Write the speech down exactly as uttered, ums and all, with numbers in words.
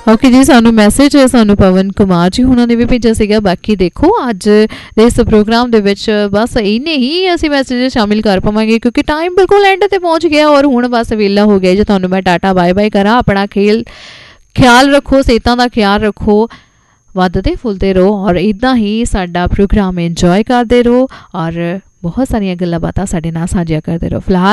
Okay जी, सानू message सानू पवन कुमार जी हुणां ने भी भेजा सीगा। बाकी देखो अज दे इस प्रोग्राम दे विच बस इन्ने ही असीं मैसेज शामिल कर पावांगे क्योंकि टाइम बिल्कुल एंड ते पहुंच गया और हुण बस वेला हो गया जी। तुहानू मैं टाटा बाय बाय करा। अपना खेल ख्याल रखो, सेहतां दा ख्याल रखो, वधदे फुलदे रहो और इदां ही साडा प्रोग्राम इंजॉय करदे रहो और बहुत सारियां गल्लां बातां साडे नाल साझियां करदे रहो। फिलहाल